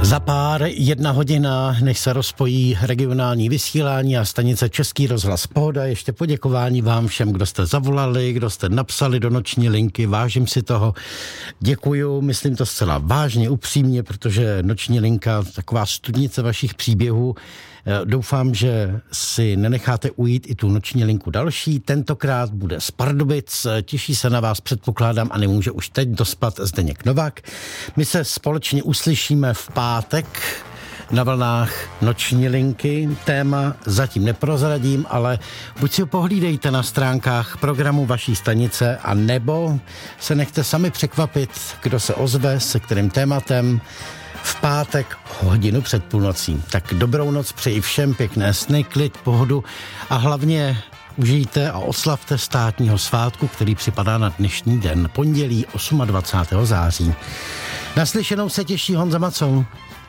Za pár 1 hodina, než se rozpojí regionální vysílání a stanice Český rozhlas Pohoda, ještě poděkování vám všem, kdo jste zavolali, kdo jste napsali do noční linky, vážím si toho, děkuju, myslím to zcela vážně, upřímně, protože noční linka, taková studnice vašich příběhů, doufám, že si nenecháte ujít i tu noční linku další. Tentokrát bude z Pardubic. Těší se na vás, předpokládám, a nemůže už teď dospat Zdeněk Novák. My se společně uslyšíme v pátek na vlnách noční linky. Téma zatím neprozradím, ale buď si ho pohlídejte na stránkách programu vaší stanice, a nebo se nechte sami překvapit, kdo se ozve, se kterým tématem. V pátek hodinu před půlnocí. Tak dobrou noc přeji všem, pěkné sny, klid, pohodu a hlavně užijte a oslavte státního svátku, který připadá na dnešní den, pondělí 28. září. Naslyšenou se těší Honza Macon.